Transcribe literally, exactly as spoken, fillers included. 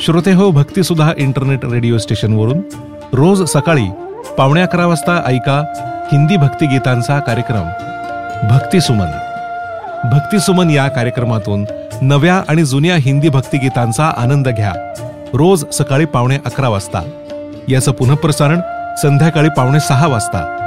श्रोते हो, भक्तिसुधा internet radio स्टेशनवरून रोज सकाळी पावणे अकरा वाजता ऐका हिंदी भक्तिगीतांचा कार्यक्रम भक्तिसुमन. भक्तिसुमन या कार्यक्रमातून नव्या आणि जुन्या हिंदी भक्तिगीतांचा आनंद घ्या. रोज सकाळी पावणे अकरा वाजता. याचं पुनःप्रसारण संध्याकाळी पावणे सहा वाजता